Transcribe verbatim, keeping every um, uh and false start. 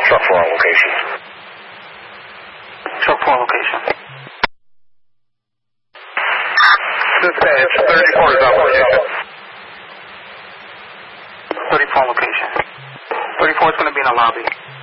Truck four on location. Truck four location. Dispatch, thirty-four is on location. thirty-four location. thirty-four is going to be in the lobby.